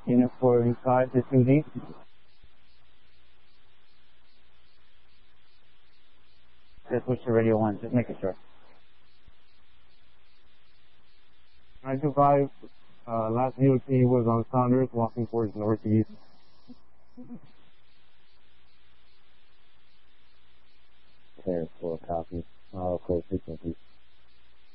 Unit 45 to 2D. Just switch to radio 1, just making sure. 925, last VOT was on Saunders, walking towards northeast. Okay, 4 copy. Close frequency.